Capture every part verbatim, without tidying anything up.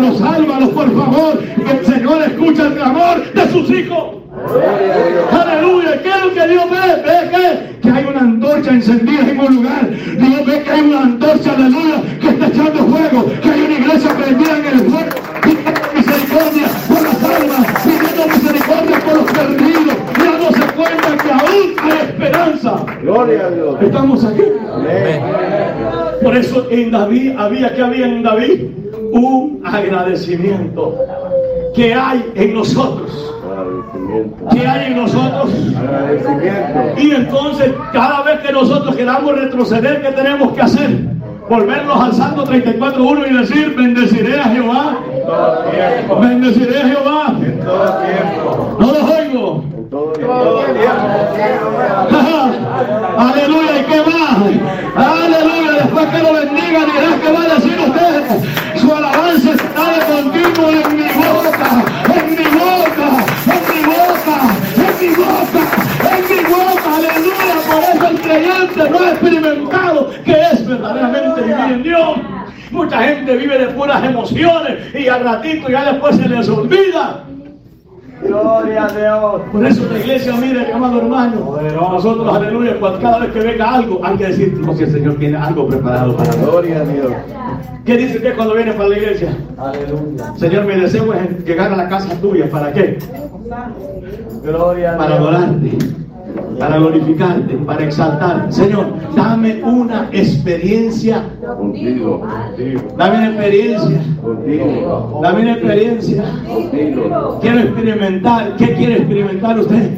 Sálvalos, sálvalos, por favor. Que el Señor escucha el clamor de sus hijos. Aleluya. ¿Qué es lo que Dios ve? Ve que, que hay una antorcha encendida en un lugar. Dios ve que hay una antorcha, aleluya, que está echando fuego. Que hay una iglesia prendida en el fuego. Pidiendo misericordia por las almas. Pidiendo misericordia por los perdidos. Dándose cuenta que aún hay esperanza. Gloria a Dios. Estamos aquí. Amén. Por eso en David había, que había en David un agradecimiento. Que hay en nosotros. ¿Qué hay en nosotros? Agradecimiento. Y entonces cada vez que nosotros queramos retroceder, ¿qué tenemos que hacer? Volvernos al Salmo treinta y cuatro uno y decir: bendeciré a Jehová. En todo tiempo. Bendeciré a Jehová. En todo tiempo. No los oigo. En todo tiempo. Aleluya. ¿Y qué más? Aleluya. Después que lo bendiga, dirás que va a decir usted: su alabanza está de continuo en mi boca. En mi boca. En mi boca. En mi boca. En mi boca. Aleluya. Por eso el creyente no ha experimentado que es verdaderamente vivir en Dios. Mucha gente vive de puras emociones y al ratito ya después se les olvida. Gloria a Dios. Por eso la iglesia, mire, amado hermano, nosotros, aleluya, cuando cada vez que venga algo, hay que decir: no, que el Señor tiene algo preparado para nosotros. Gloria a Dios. ¿Qué dice usted cuando viene para la iglesia? Aleluya. Señor, mi deseo es llegar a la casa tuya. ¿Para qué? Gloria a Dios. Para adorarte, para glorificarte, para exaltarte. Señor, dame una experiencia Contigo. Contigo. Dame una experiencia. Contigo. Dame una experiencia. Contigo. Quiero experimentar. ¿Qué quiere experimentar usted?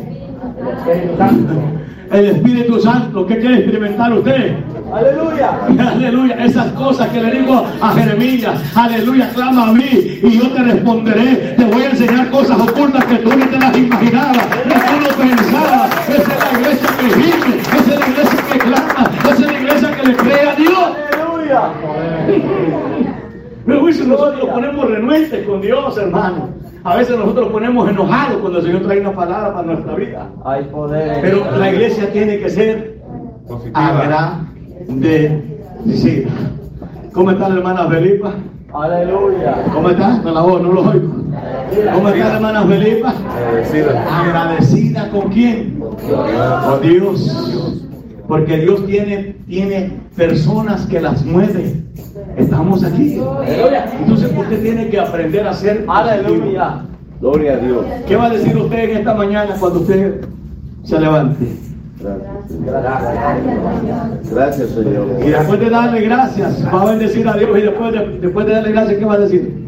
El Espíritu Santo. ¿Qué quiere experimentar usted? Aleluya. Aleluya. Esas cosas que le digo a Jeremías. Aleluya. Clama a mí y yo te responderé. Te voy a enseñar cosas ocultas que tú ni te las imaginabas, ni tú no pensabas. Esa es la iglesia que vive. Esa es la iglesia que clama. Esa es la iglesia que le cree a Dios. Aleluya. Pero si nosotros nos ponemos renuentes con Dios, hermano. A veces nosotros nos ponemos enojados cuando el Señor trae una palabra para nuestra vida. Hay poder. Pero la iglesia tiene que ser agradecida. ¿Cómo está la hermana Felipa? Aleluya. ¿Cómo está? No la oigo, no lo oigo. ¿Cómo está la hermana Felipa? Agradecida. ¿Agradecida con quién? Con Dios. Porque Dios tiene, tiene personas que las mueve. Estamos aquí. Entonces usted tiene que aprender a ser positivo. Aleluya. Gloria a Dios. ¿Qué va a decir usted en esta mañana cuando usted se levante? Gracias. Gracias, Señor. Y después de darle gracias, va a bendecir a Dios. Y después de, después de darle gracias, ¿qué va a decir?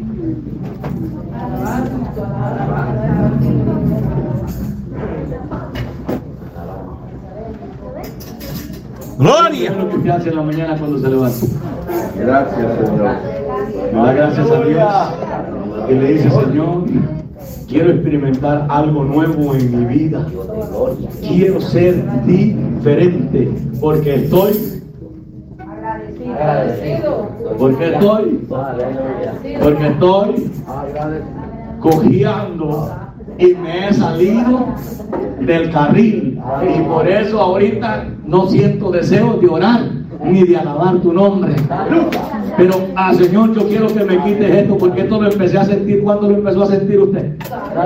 Gloria. Es lo que usted hace en la mañana cuando se levanta. Gracias, Señor. Le da gracias a Dios y le dice: Señor, quiero experimentar algo nuevo en mi vida. Quiero ser diferente porque estoy Agradecido. porque estoy porque estoy cojeando y me he salido del carril, y por eso ahorita no siento deseo de orar ni de alabar tu nombre. Pero, ah, Señor, yo quiero que me quites esto, porque esto lo empecé a sentir. ¿Cuándo lo empezó a sentir usted?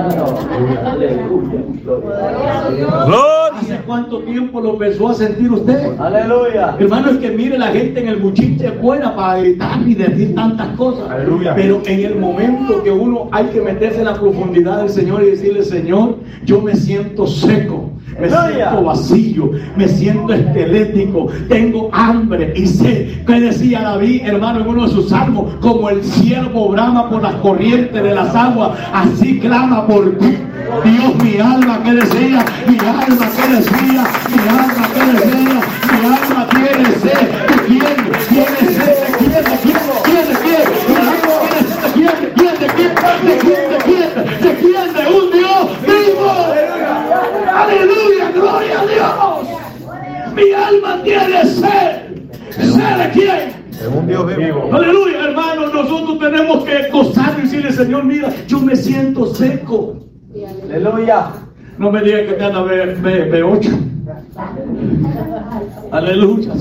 ¿Hace cuánto tiempo lo empezó a sentir usted? Aleluya. Hermano, es que mire, la gente en el buchiche es buena para gritar y decir tantas cosas. Aleluya. Pero en el momento que uno hay que meterse en la profundidad del Señor y decirle: Señor, yo me siento seco, me siento vacío, me siento esquelético, tengo hambre y sed. ¿Qué decía David, hermano, en uno de sus salmos? Como el ciervo brama por las corrientes de las aguas, así clama por ti, Dios. Mi alma, ¿qué decía? Mi alma, ¿qué decía? Mi alma, ¿qué decía? Mi alma tiene sed. ¿De quién? ¿Tiene sed? ¿De quién? ¿De quién? ¿Quién? ¿De quién? Mi alma tiene sed. ¿De quién? ¿De quién? ¿De quién? ¿De quién? ¿De quién? ¿De quién? ¿De un Dios vivo? ¡Aleluya! ¡Gloria a Dios! Mi alma tiene sed. ¿Sed de quién? Es un Dios vivo. Aleluya, hermano. Nosotros tenemos que gozar y decirle: Señor, mira, yo me siento seco. Aleluya. No me digan que te anda B ocho. Aleluya.